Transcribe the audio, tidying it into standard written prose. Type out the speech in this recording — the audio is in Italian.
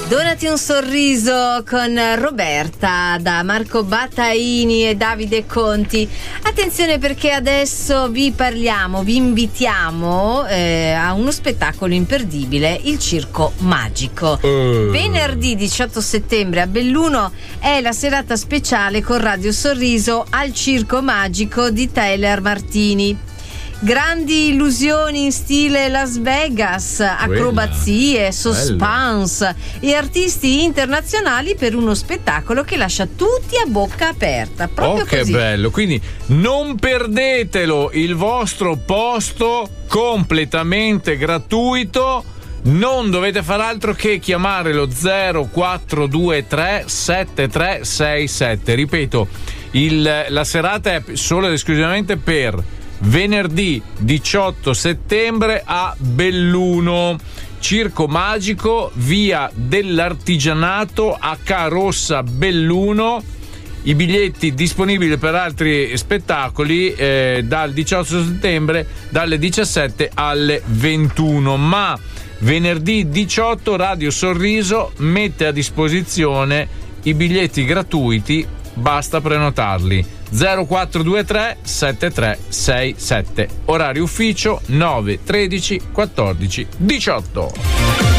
Donati un sorriso con Roberta da Marco Battaini e Davide Conti. Attenzione, perché adesso vi invitiamo a uno spettacolo imperdibile, il Circo Magico. Venerdì 18 settembre a Belluno è la serata speciale con Radio Sorriso al Circo Magico di Tyler Martini. Grandi illusioni in stile Las Vegas, acrobazie, suspense e artisti internazionali per uno spettacolo che lascia tutti a bocca aperta. Proprio che così. bello! Quindi non perdetelo, il vostro posto completamente gratuito. Non dovete far altro che chiamare lo 0423 7367. Ripeto, la serata è solo ed esclusivamente per venerdì 18 settembre a Belluno, Circo Magico, via dell'Artigianato, H Rossa, Belluno. I biglietti disponibili per altri spettacoli dal 18 settembre dalle 17 alle 21, ma venerdì 18 Radio Sorriso mette a disposizione i biglietti gratuiti, basta prenotarli. 0423 7367, orario ufficio 9, 13, 14, 18.